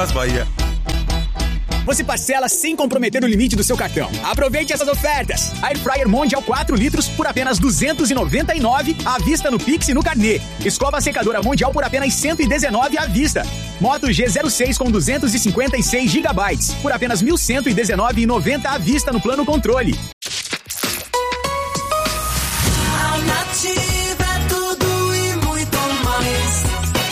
Abraço, Bahia. Você parcela sem comprometer o limite do seu cartão. Aproveite essas ofertas. Air Fryer Mondial 4 litros por apenas R$299 à vista no Pix e no Carnê. Escova secadora Mondial por apenas R$119 à vista. Moto G06 com 256 GB por apenas R$1.119,90 à vista no plano controle. Nativa é tudo e muito mais.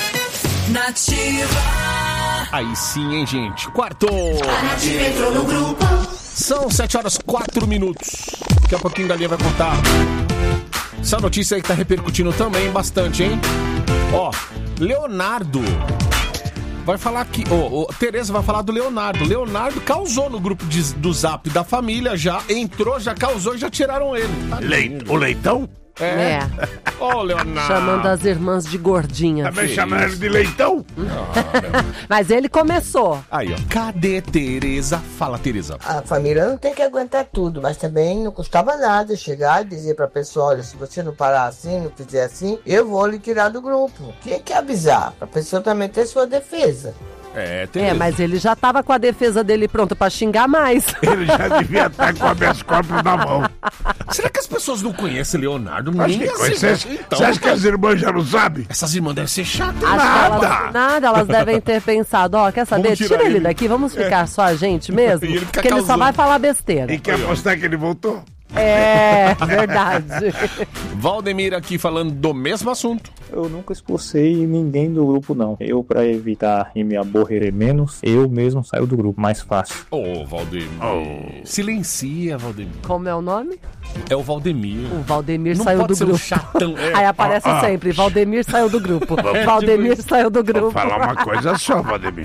Nativa. Aí sim, hein, gente? Quarto! A Nativa entrou no grupo. São 7h04. Daqui a pouquinho a Galinha vai contar. Essa notícia aí que tá repercutindo também bastante, hein? Ó, Leonardo vai falar aqui. Tereza vai falar do Leonardo. Leonardo causou no grupo do Zap da família, já entrou, já causou e já tiraram ele. O Leitão? É. Ô, Leonardo. Chamando as irmãs de gordinha. Também chamando ele de Leitão? Mas ele começou. Aí, ó. Cadê Tereza? Fala, Tereza. A família não tem que aguentar tudo, mas também não custava nada chegar e dizer pra pessoa, olha, se você não parar assim, não fizer assim, eu vou lhe tirar do grupo. Tinha que avisar, pra pessoa também ter sua defesa. Mas ele já tava com a defesa dele pronta pra xingar mais. Ele já devia estar com habeas corpus na mão. Será que as pessoas não conhecem Leonardo? Acho que conhecem. Então, você acha que as irmãs já não sabem? Essas irmãs devem ser chatas. Elas devem ter pensado, quer saber? Tira ele daqui, vamos ficar só a gente mesmo, porque ele só vai falar besteira. E quer apostar que ele voltou? É, verdade. Valdemir aqui falando do mesmo assunto. Eu nunca expulsei ninguém do grupo, não. Eu, pra evitar e me aborrecer menos, eu mesmo saio do grupo, mais fácil. Valdemir. Silencia, Valdemir. Como é o nome? É o Valdemir. O Valdemir não saiu pode do ser grupo. Um chatão. Aí aparece sempre, Valdemir saiu do grupo. Valdemir saiu do grupo. Vou falar uma coisa só, Valdemir.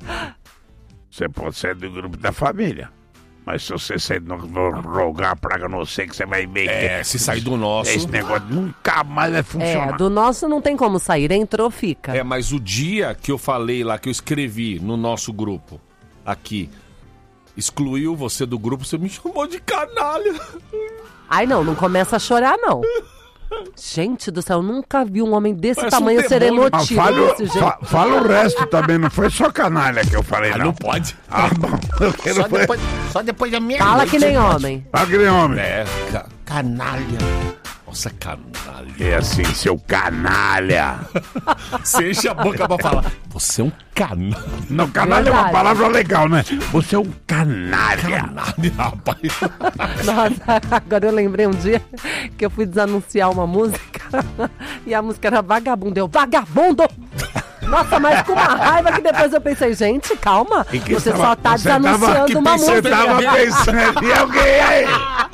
Você pode sair do grupo da família. Mas se você sair rogar a praga no você, que você vai ver se sair do nosso... Esse negócio nunca mais vai funcionar. Do nosso não tem como sair, entrou, fica. Mas o dia que eu falei lá, que eu escrevi no nosso grupo, aqui, excluiu você do grupo, você me chamou de canalha. Ai, não começa a chorar, não. Gente do céu, eu nunca vi um homem desse Parece tamanho ser emotivo desse jeito. Fala o resto também, não foi só canalha que eu falei, não. Não pode. Bom. Só depois da minha Fala que nem homem. Fala que nem homem. Canalha. Nossa, canalha. É assim, seu canalha. Você enche a boca pra falar. Você é um canalha. Não, canalha é uma palavra legal, né? Você é um canalha. Canalha, rapaz. Nossa, agora eu lembrei um dia que eu fui desanunciar uma música e a música era Vagabundo. Eu, vagabundo! Nossa, mas com uma raiva que depois eu pensei, gente, calma. Você só tá desanunciando uma música. Você tava pensando em alguém aí.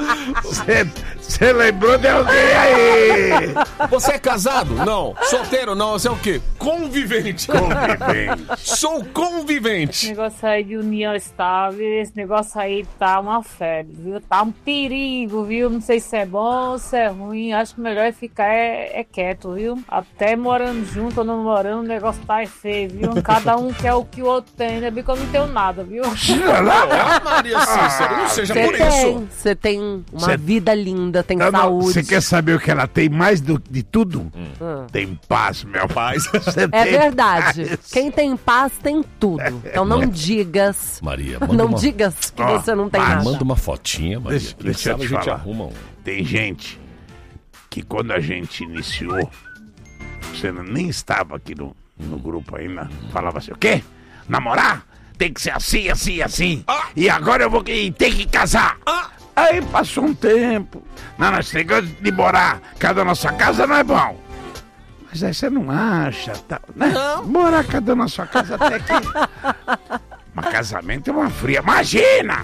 Você lembrou de alguém aí? Você é casado? Não. Solteiro? Não. Você é o quê? Convivente. Sou convivente. Esse negócio aí de união estável, esse negócio aí tá uma febre, viu? Tá um perigo, viu? Não sei se é bom ou se é ruim. Acho que o melhor é ficar quieto, viu? Até morando junto ou não morando, o negócio tá feio, viu? Cada um quer o que o outro tem. Ainda bem que eu não tenho nada, viu? Maria Cícera, não seja por isso. Você tem uma vida linda. Tem saúde. Você quer saber o que ela tem mais de tudo? Tem paz, meu pai. É verdade. Paz. Quem tem paz tem tudo. Então não digas. Maria, digas que você não tem nada. Manda uma fotinha, Maria. Deixa eu te falar. Arruma um. Tem gente que quando a gente iniciou, você nem estava aqui no grupo ainda, falava assim, o quê? Namorar? Tem que ser assim, assim, assim. E agora eu vou tem que casar. Aí passou um tempo. Não, esse negócio de morar cada na sua casa não é bom. Mas aí você não acha, tá, né? Não. Morar cada na sua casa até que... Mas casamento é uma fria. Imagina!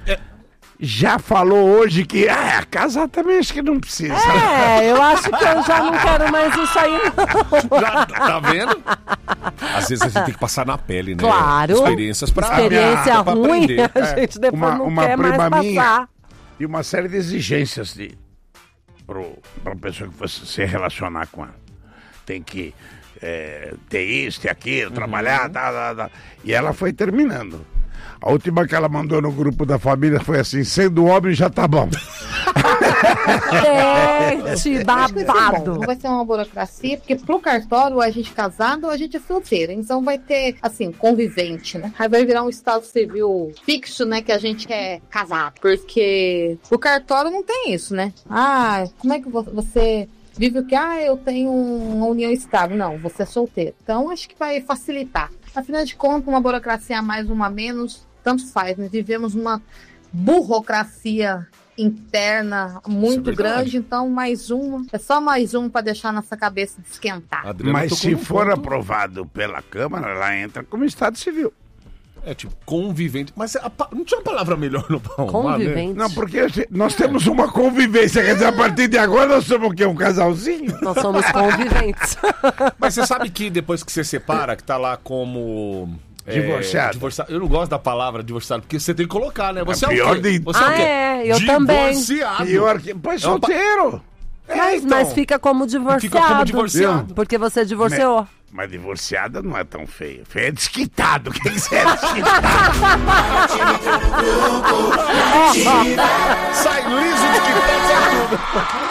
Já falou hoje que casar também acho que não precisa. Eu acho que eu já não quero mais isso aí, não. Já, tá vendo? Às vezes a gente tem que passar na pele, né? Claro. Experiência ruim, a gente depois não quer mais passar. E uma série de exigências para a pessoa que você se relacionar com ela. Tem que ter isso, ter aquilo, trabalhar, E ela foi terminando. A última que ela mandou no grupo da família foi assim, sendo homem já tá bom. Gente, Acho que vai ser bom. babado. Não vai ser uma burocracia, porque pro cartório, a gente casado, a gente é solteiro. Então vai ter, assim, convivente, né? Aí vai virar um estado civil fixo, né? Que a gente é casado. Porque o cartório não tem isso, né? Ah, como é que você vive o que? Ah, eu tenho uma união estável. Não, você é solteiro. Então acho que vai facilitar. Afinal de contas, uma burocracia a mais, uma a menos, tanto faz, né? Vivemos uma burocracia interna muito grande, então mais uma. É só mais um para deixar nossa cabeça esquentar. Adriana, Mas se for aprovado pela Câmara, ela entra como Estado Civil. É tipo, convivente. Mas não tinha uma palavra melhor no pão. Convivente. Não, porque nós temos uma convivência. Quer dizer, a partir de agora nós somos o quê? Um casalzinho? Nós somos conviventes. Mas você sabe que depois que você separa, que tá lá como... Divorciado. Eu não gosto da palavra divorciado, porque você tem que colocar, né? Você é, pior o quê? de- Você é o quê? Eu também. Divorciado. Pior que... Pois solteiro. Mas fica como divorciado. Fica como divorciado. Porque você divorciou. Mas divorciada não é tão feio. Feio é desquitado. O que você é desquitado? Sai liso de que sai tudo.